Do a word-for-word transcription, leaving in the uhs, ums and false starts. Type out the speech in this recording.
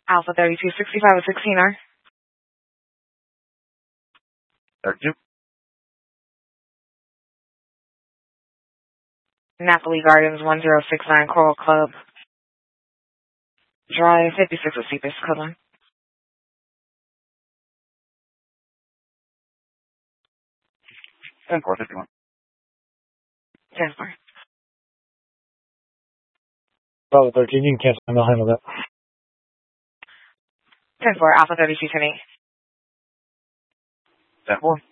Alpha thirty-two sixty-five with sixteen R. thirty-two. Napoli Gardens one zero six nine Coral Club. Drive fifty-six with Seabase, code one. ten four fifty-one. ten four. Bravo thirteen, you can cancel and I'll handle that. ten four, Alpha thirty-two ten eight. ten four.